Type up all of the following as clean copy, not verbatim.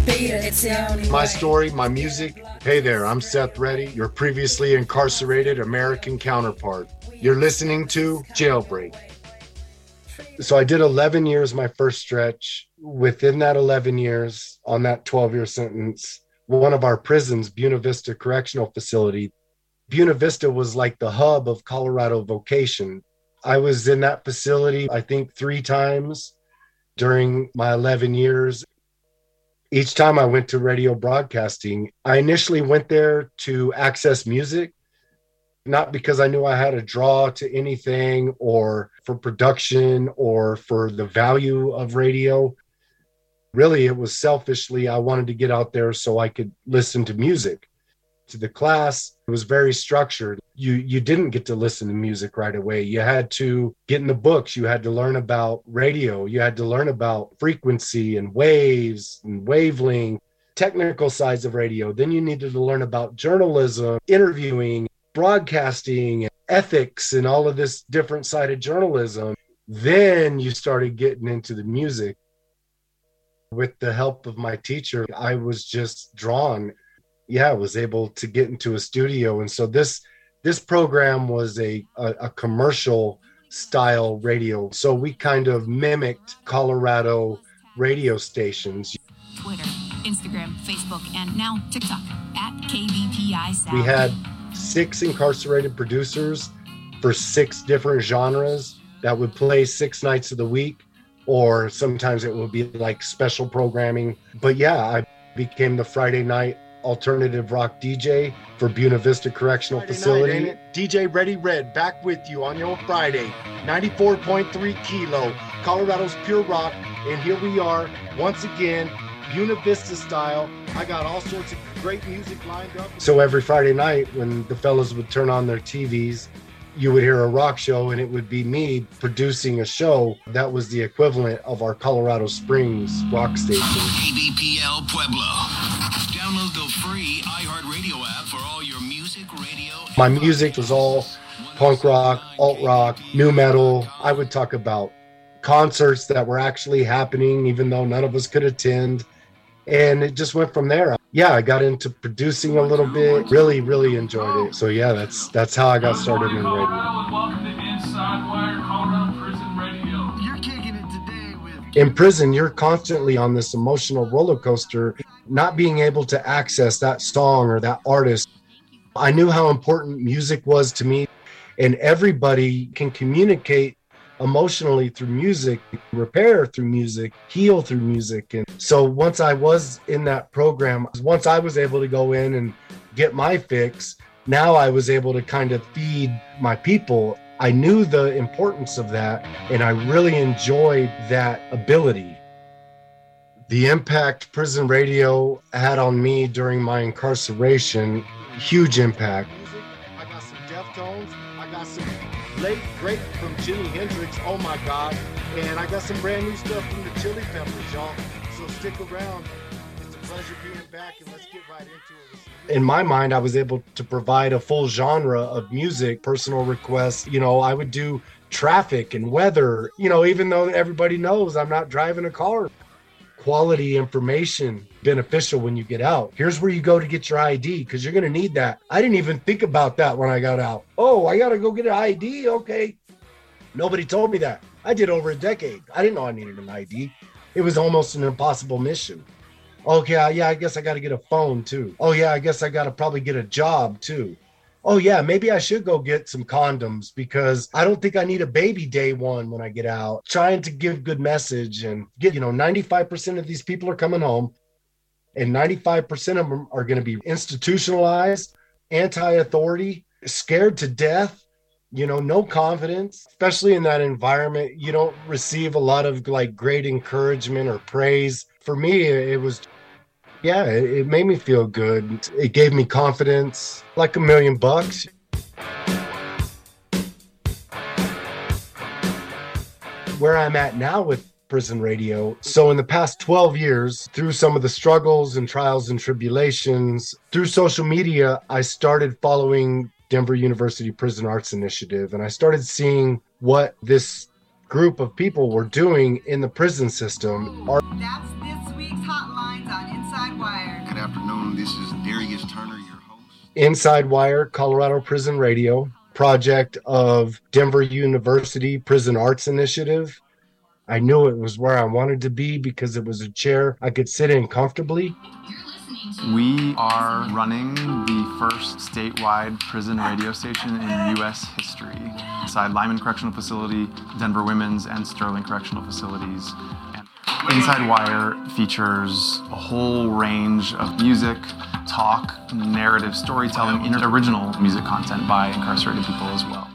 My story, my music. Hey there, I'm Seth Reddy, your previously incarcerated American counterpart. You're listening to Jailbreak. So I did 11 years my first stretch. Within that 11 years, on that 12-year sentence, one of our prisons, Buena Vista Correctional Facility, Buena Vista was like the hub of Colorado vocation. I was in that facility, I think 3 times during my 11 years. Each time I went to radio broadcasting, I initially went there to access music, not because I knew I had a draw to anything or for production or for the value of radio. Really, it was selfishly, I wanted to get out there so I could listen to music. To the class, it was very structured. You didn't get to listen to music right away. You had to get in the books. You had to learn about radio. You had to learn about frequency and waves and wavelength, technical sides of radio. Then you needed to learn about journalism, interviewing, broadcasting, ethics, and all of this different sided journalism. Then you started getting into the music. With the help of my teacher, I was just drawn. I was able to get into a studio. And so this program was a commercial style radio. So we kind of mimicked Colorado radio stations. Twitter, Instagram, Facebook, and now TikTok at KBPI South. We had 6 incarcerated producers for 6 different genres that would play 6 nights of the week, or sometimes it would be like special programming. But I became the Friday night alternative rock DJ for Buena Vista Correctional Facility. Night, DJ Ready Red back with you on your Friday, 94.3 Kilo, Colorado's pure rock. And here we are once again, Buena Vista style. I got all sorts of great music lined up. So every Friday night when the fellas would turn on their TVs, you would hear a rock show, and it would be me producing a show that was the equivalent of our Colorado Springs rock station. KBPL Pueblo. Download the free iHeartRadio app for all your music, radio. My music was all punk rock, alt rock, new metal. I would talk about concerts that were actually happening, even though none of us could attend. And it just went from there. I got into producing a little bit, really, really enjoyed it. So that's how I got started in radio. Welcome to Inside Wire Colorado Prison Radio. You're kicking it today with... In prison, you're constantly on this emotional roller coaster, not being able to access that song or that artist. I knew how important music was to me, and everybody can communicate emotionally through music, repair through music, heal through music. And so once I was in that program, once I was able to go in and get my fix, now I was able to kind of feed my people. I knew the importance of that, and I really enjoyed that ability. The impact prison radio had on me during my incarceration, huge impact. I got some Deftones, I got some late great from Jimi Hendrix, oh my God, and I got some brand new stuff from the Chili Peppers, y'all. So stick around. It's a pleasure being back, and let's get right into it. In my mind, I was able to provide a full genre of music, personal requests. I would do traffic and weather, even though everybody knows I'm not driving a car. Quality information, beneficial when you get out. Here's where you go to get your ID, because you're going to need that. I didn't even think about that when I got out. Oh, I got to go get an ID? Okay. Nobody told me that. I did over a decade. I didn't know I needed an ID. It was almost an impossible mission. Okay, I guess I got to get a phone too. Oh yeah, I guess I got to probably get a job too. Oh yeah, maybe I should go get some condoms because I don't think I need a baby day one when I get out. Trying to give good message and get, 95% of these people are coming home, and 95% of them are going to be institutionalized, anti-authority, scared to death, no confidence, especially in that environment. You don't receive a lot of great encouragement or praise. For me, it was, it made me feel good. It gave me confidence, like $1 million. Where I'm at now with prison radio. So in the past 12 years, through some of the struggles and trials and tribulations, through social media, I started following Denver University Prison Arts Initiative, and I started seeing what this group of people were doing in the prison system. That's this week's Hotlines on Inside This is Darius Turner, your host. Inside Wire, Colorado Prison Radio, project of Denver University Prison Arts Initiative. I knew it was where I wanted to be because it was a chair I could sit in comfortably. We are running the first statewide prison radio station in U.S. history inside Lyman Correctional Facility, Denver Women's, and Sterling Correctional Facilities. Inside Wire features a whole range of music, talk, narrative storytelling, and original music content by incarcerated people as well.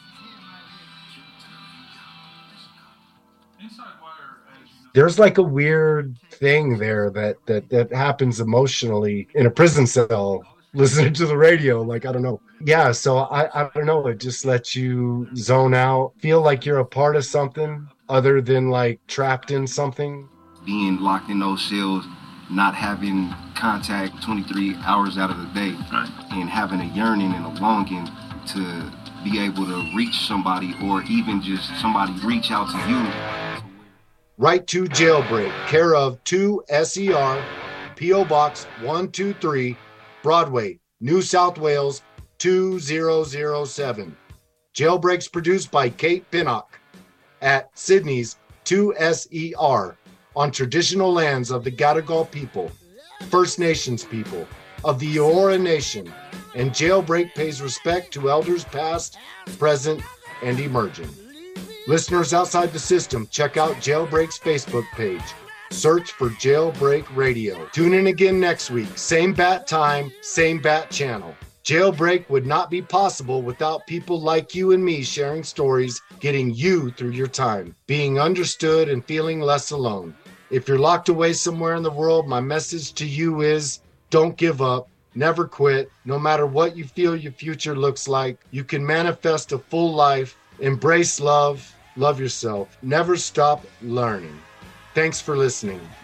There's like a weird thing there that happens emotionally in a prison cell, listening to the radio. Like, I don't know. Yeah, so I don't know. It just lets you zone out, feel like you're a part of something other than like trapped in something. Being locked in those cells, not having contact 23 hours out of the day, right, and having a yearning and a longing to be able to reach somebody, or even just somebody reach out to you. Write to Jailbreak, care of 2SER, P.O. Box 123, Broadway, New South Wales 2007. Jailbreak's produced by Kate Pinnock at Sydney's 2SER on traditional lands of the Gadigal people, First Nations people of the Eora Nation, and Jailbreak pays respect to elders past, present, and emerging. Listeners outside the system, check out Jailbreak's Facebook page. Search for Jailbreak Radio. Tune in again next week. Same bat time, same bat channel. Jailbreak would not be possible without people like you and me sharing stories, getting you through your time, being understood and feeling less alone. If you're locked away somewhere in the world, my message to you is don't give up, never quit. No matter what you feel your future looks like, you can manifest a full life, embrace love, love yourself, never stop learning. Thanks for listening.